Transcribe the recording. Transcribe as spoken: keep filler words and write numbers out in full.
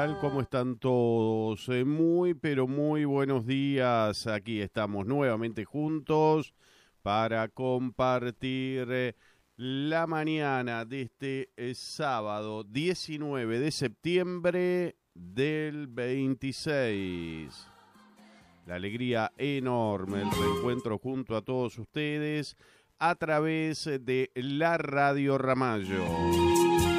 ¿Cómo están todos? Eh, muy, pero muy buenos días. Aquí estamos nuevamente juntos para compartir eh, la mañana de este eh, sábado diecinueve de septiembre del veintiséis. La alegría enorme, el reencuentro junto a todos ustedes a través de la Radio Ramallo.